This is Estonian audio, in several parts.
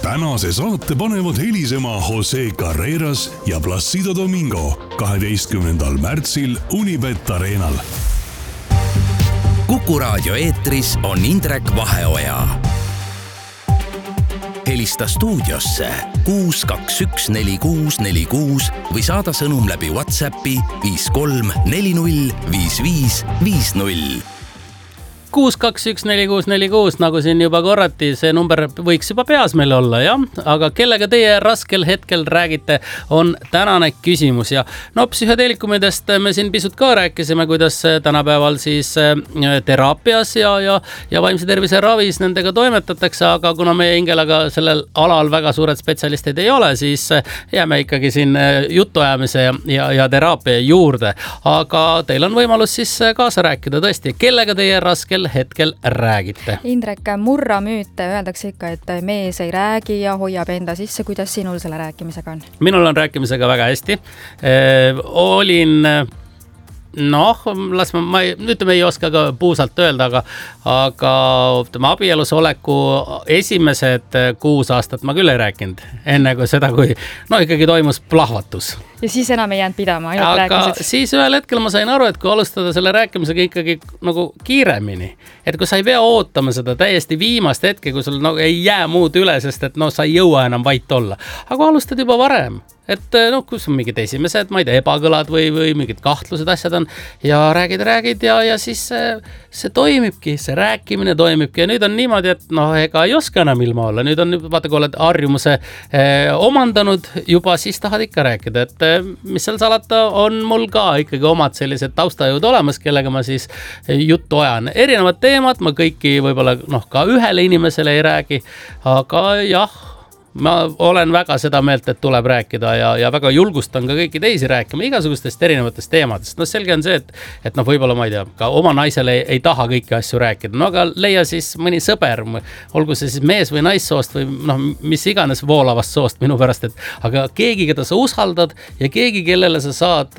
tänase saate panevad helisema Jose Carreras ja Placido Domingo 12. märtsil Unibet Arenal. Kuku Raadio eetris on Indrek Vaheoja. Helista stuudiosse 6214646 või saada sõnum läbi WhatsAppi 53405550. 6214646, nagu siin juba korrati, see number võiks juba peas meil olla, jah? Aga kellega teie raskel hetkel räägite, on tänane küsimus. Ja no psühhedeelikumidest me siin pisut ka rääkisime, kuidas tänapäeval siis teraapias ja vaimse tervise ravis nendega toimetatakse, aga kuna meie Ingelaga sellel alal väga suured spetsialistid ei ole, siis jääme ikkagi siin jutuajamise ja teraapia juurde. Aga teil on võimalus siis kaasa rääkida tõesti, kellega teie raskel hetkel räägite. Indrek, murra müüte, öeldakse ikka, et mees ei räägi ja hoiab enda sisse. Kuidas sinul selle rääkimisega on? Minul on rääkimisega väga hästi. Olin... ütleme ei oska ka puusalt öelda, aga abielus oleku esimesed 6 aastat ma küll ei rääkinud. Enne kui seda, kui ikkagi toimus plahvatus. Ja siis enam ei jäänud pidama, ainult rääkimised. Aga siis ühel hetkel ma sain aru, et kui alustada selle rääkimisega ikkagi nagu kiiremini, et kui sa ei pea ootama seda täiesti viimast hetke, kui sul ei jää muud üle, sest et sa ei jõua enam vait olla. Aga alustad juba varem. Et kus on mingid esimesed, ma ei tea, ebakõlad või mingid kahtlused asjad on ja räägid ja siis see toimibki, see rääkimine toimibki ja nüüd on niimoodi, et ega ei oska enam ilma olla. Nüüd on, vaata, kui oled harjumuse omandanud juba, siis tahad ikka rääkida, et mis seal salata, on mul ka ikkagi omad sellised taustajõud olemas, kellega ma siis juttu ajan. Erinevad teemad, ma kõiki võib-olla ka ühele inimesele ei räägi, aga jah, ma olen väga seda meelt, et tuleb rääkida ja väga julgustan ka kõiki teisi rääkima igasugustest erinevatest teemadest. Selge on see, et võib-olla ma ei tea, ka oma naisele ei taha kõiki asju rääkida. Aga leia siis mõni sõber, olgu see siis mees või naissoost või mis iganes voolavast soost minu pärast, aga keegi, keda sa usaldad ja keegi, kellele sa saad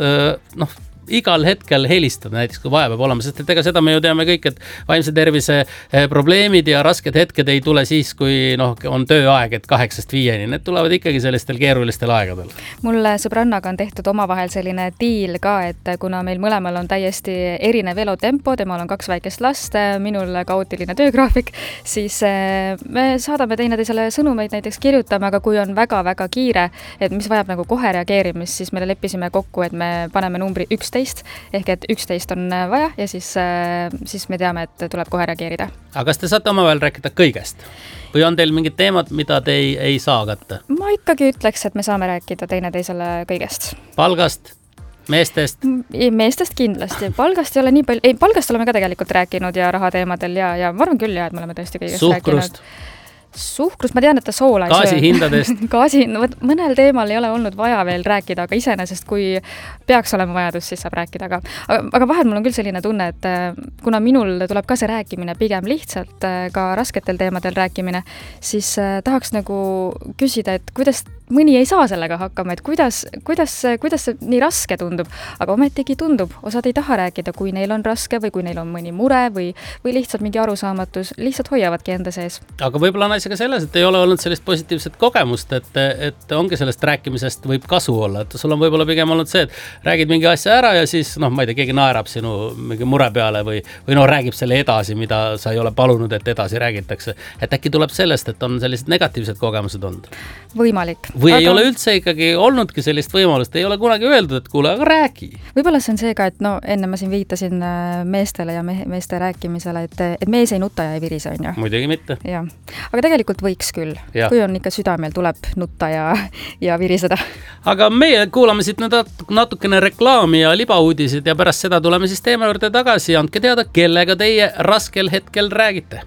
igal hetkel helistada, näiteks kui vaja peab olema, sest et ega seda me ju teame kõik, et vaimse tervise probleemid ja rasked hetked ei tule siis, kui on tööaeg, et 8-5, need tulevad ikkagi sellistel keerulistel aegadel. Mulle sõbrannaga on tehtud omavahel selline deal ka, et kuna meil mõlemal on täiesti erinev elutempo, temal on 2 väikest last, minul kaootiline töögraafik, siis me saadame teineteisele sõnumeid, näiteks kirjutame, aga kui on väga-väga kiire, et mis vajab nagu kohe reageerimist, siis me leppisime kokku, et me paneme numbri 11, ehk et 11 on vaja ja siis me teame, et tuleb kohe reageerida. Aga kas te saate omavahel rääkida kõigest? Või on teil mingid teemad, mida te ei saa katta? Ma ikkagi ütleks, et me saame rääkida teineteisele kõigest. Palgast? Meestest? Meestest kindlasti. Palgast ei ole nii palju. Palgast oleme ka tegelikult rääkinud ja rahateemadel ja ma arvan küll, et me oleme tõesti kõigest rääkinud. Suhkrust, ma tean, et ta soola ei söö. Gaasihindadest. Mõnel teemal ei ole olnud vaja veel rääkida, aga iseenesest, kui peaks olema vajadus, siis saab rääkida. Aga vahel mul on küll selline tunne, et kuna minul tuleb ka see rääkimine pigem lihtsalt, ka rasketel teemadel rääkimine, siis tahaks nagu küsida, et kuidas mõni ei saa sellega hakkama, et kuidas see nii raske tundub, aga ometigi tundub. Osad ei taha rääkida, kui neil on raske või kui neil on mõni mure või lihtsalt mingi arusaamatus, lihtsalt hoiavadki enda sees. Aga võib-olla on asjaga selles, et ei ole olnud sellist positiivset kogemust, et ongi sellest rääkimisest võib kasu olla, et sul on võib-olla pigem olnud see, et räägid mingi asja ära ja siis, ma ei tea, keegi naerab sinu mingi mure peale või räägib selle edasi, mida sa ei ole palunud, et edasi räägitakse. Et äkki tuleb sellest, et on sellised negatiivsed kogemused olnud. Võimalik. Või ei ole üldse ikkagi olnudki sellist võimalust, ei ole kunagi öeldud, et kuule, aga räägi. Võib-olla see on see ka, et enne ma siin viitasin meestele ja meeste rääkimisele, et mees ei nuta ja ei virise, on ju. Muidugi mitte. Ja. Aga tegelikult võiks küll, kui on ikka südamel, tuleb nutta ja viriseda. Aga meie kuulame siit natukene reklaami ja libauudised ja pärast seda tuleme siis teema juurde tagasi ja andke teada, kellega teie raskel hetkel räägite.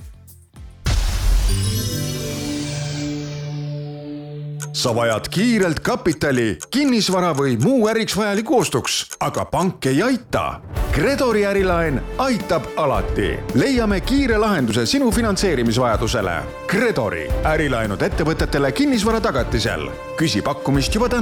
Sa vajad kiirelt kapitali, kinnisvara või muu äriks vajaliku ostuks, aga pank ei aita. Credori ärilaen aitab alati. Leiame kiire lahenduse sinu finantseerimisvajadusele. Credori ärilaenud ettevõtetele kinnisvara tagatisel. Küsi pakkumist juba täna.